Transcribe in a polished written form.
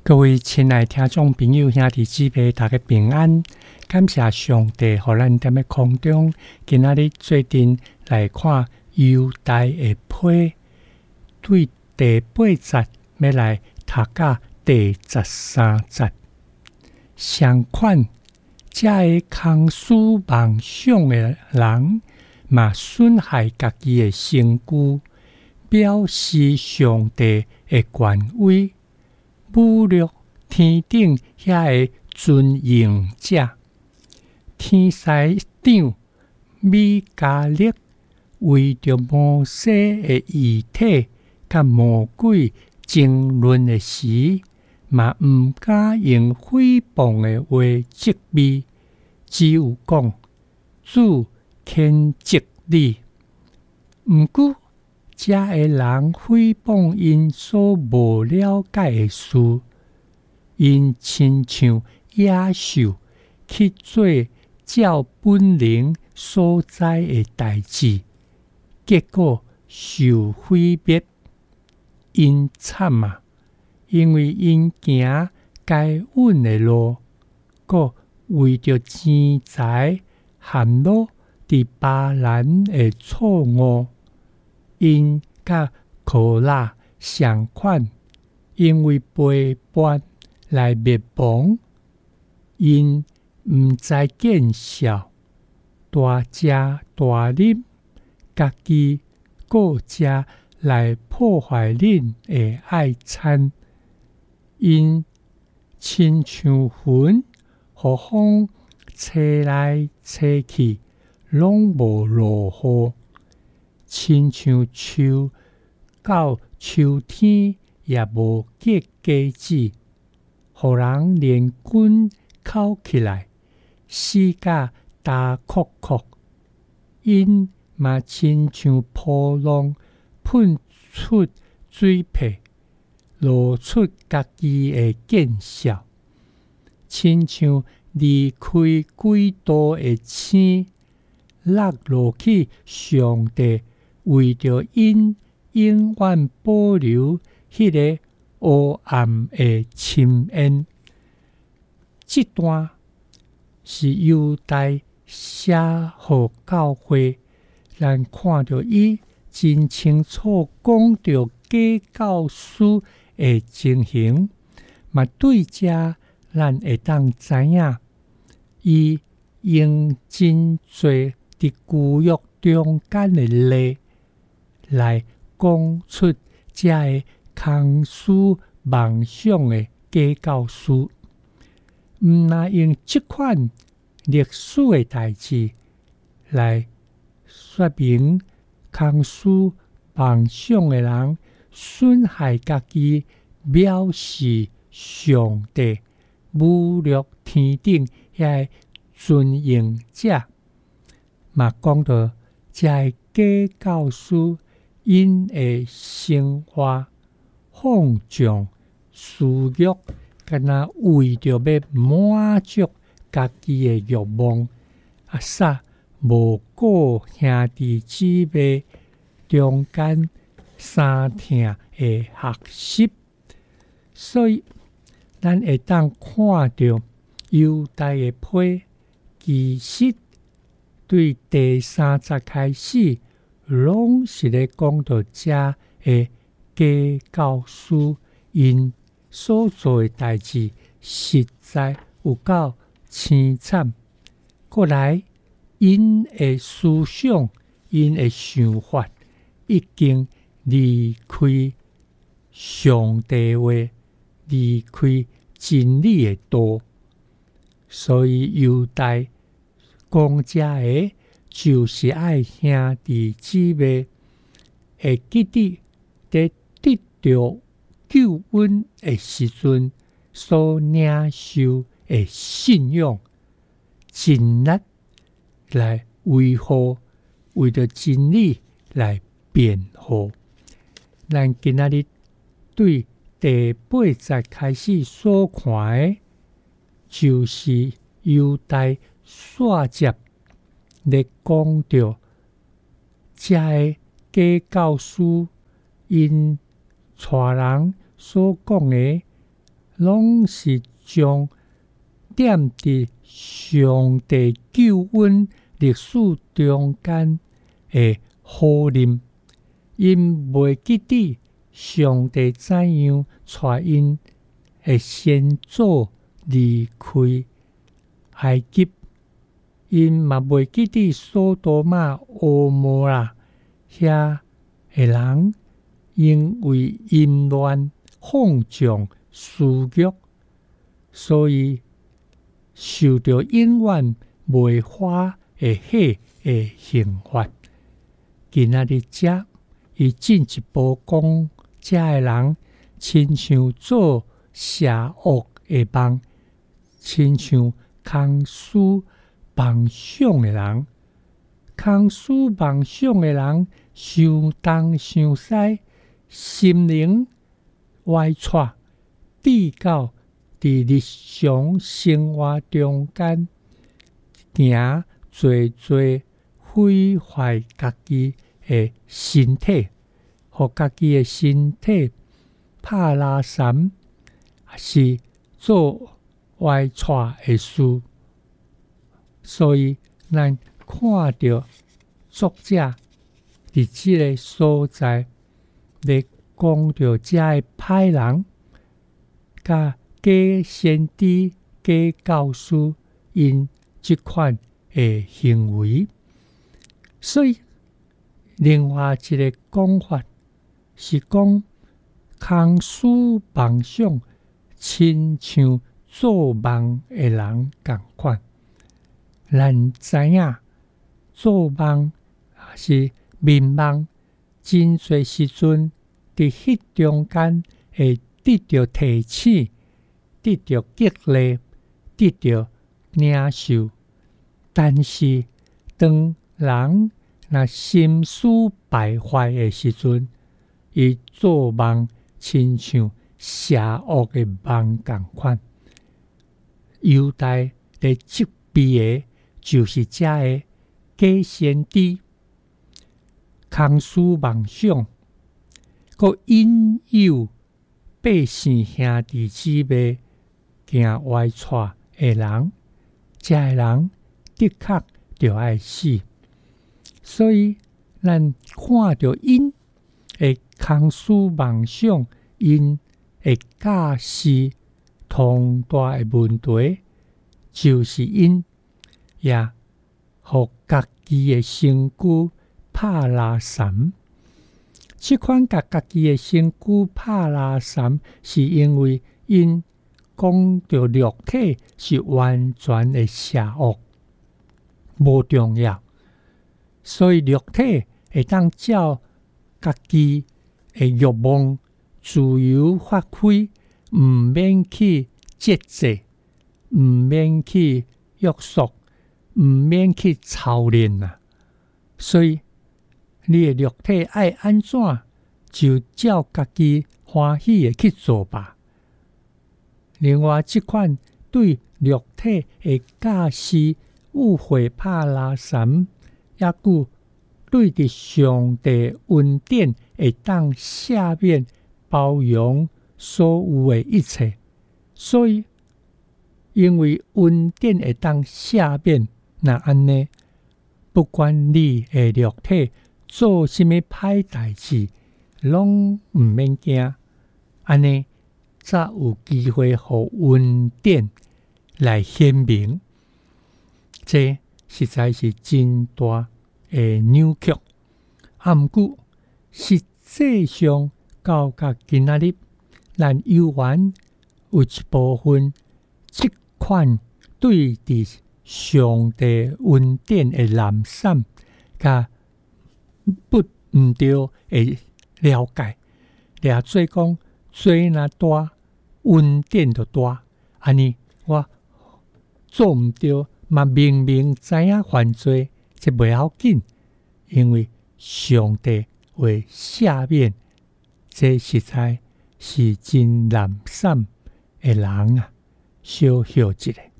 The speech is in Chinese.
各位亲爱听众朋友、兄弟姊妹，大家平安！感谢上帝，互咱踮咧空中，今仔日做阵来看犹大的批，对第8节要来读到第13节。相款，这个空思妄想的人，嘛损害家己的身躯，表示上帝的权威。侮辱天顶遐个尊荣者，天师长米迦勒为着摩西的遗体，甲魔鬼争论的时，嘛毋敢用诽谤的话责备，只有讲主谴责你。毋过，这个人诽谤因所无了解的事，因亲像野兽去做照本能所在的代志，结果受毁灭。因惨啊！因为因行该稳的路，搁为着钱财陷落伫别人的错误。因甲可拉相款，因为背叛来灭亡，因毋知见笑，大食大啉，家己顾食来破坏恁的爱餐，因亲像云，互风吹来吹去，拢无落雨。亲像树到秋天也无结果子，互人连根扣起来，死甲焦哭哭。因嘛亲像波浪喷出水沫，露出家己的见笑，亲像离开轨道的星，落落去上帝为着因永远保留迄个黑暗的深渊。这段是犹大写互教会，咱看到伊真清楚讲到假教师的情形，嘛对这咱会当知影，伊用真侪伫旧约中间的例来讲出这个空思妄想的假教师，毋若用这款历史的代志来说明空思妄想的人损害家己，藐视上帝，侮辱天顶遐个尊荣者，嘛讲到这个假教师因的生活放纵私欲，敢若为着要满足家己的欲望，无顾兄弟姊妹中间相听的学习。所以咱会当看到犹大的批，其实对第3节开始，拢是咧讲到这个假教师因所做的代志，实在有够凄惨。过来，因的思想、因的想法，已经离开上帝话，离开真理的道。所以犹大讲这个，就是爱兄弟姊妹会记得在得到救恩的时阵所领受的信仰，尽力来维护，为着真理来辩护。咱今仔日对第8节开始所看的，就是犹大续接咧讲到这个假教师因带人所讲的拢是将点伫上帝救恩历史中间的好任，因袂记得上帝怎样带因的先祖离开埃及，因嘛袂记得索多玛、蛾摩拉遐的人，因为淫乱、放纵、私欲，所以受到永远袂花的火的刑罚。今仔日遮，伊进一步讲，遮的人亲像做邪恶的梦，亲像空思梦想的人。空思梦想的人，想东想西，心灵歪错，跌到伫日常生活中间，行做毁坏家己的身体，互家己的身体拍拉散，也是做歪错的事。所以，咱看到作者伫即个所在，咧讲到遮的歹人，甲假先知、假教师因即款的行为。所以，另外一个讲法是讲，空思梦想，亲像做梦的人共款。咱知影做梦是眠梦，真侪时阵伫迄中间会得到提醒，得到激励，得到领受。但是当人若心思败坏的时阵，伊做梦亲像邪恶的梦共款。犹大咧责备的，就是遮的假先知，空思梦想，佮引诱百姓兄弟姊妹行歪错的人，遮的人的确就爱死。所以，咱看到因的空思梦想，因的假释重大的问题，就是因也互家己的身躯拍拉散。即款甲家己的身躯拍拉散，是因为因讲到肉体是完全的邪恶，无重要，所以肉体会当照家己的欲望自由发挥，毋免去节制，毋免去约束，毋免去操练啊。所以你的肉体爱安怎，就照家己欢喜的去做吧。另外，即款对肉体的假释误会拍拉散，也故对伫上帝恩典会当赦免包容所有的一切。所以，因为恩典会当赦免，那安尼，不管你的肉体做什么歹代志，拢毋免惊。安尼才有机会互恩典来显明。这实在是真大的扭曲。毋过，实际上到今仔日，咱有缘有一部分即款对伫上帝恩典的懒散，甲毋对的了解，掠做讲罪若大，恩典就大。安尼我做毋对，嘛明明知影犯罪，这袂要紧，因为上帝会赦免。这实在是真懒散的人啊，小小一个。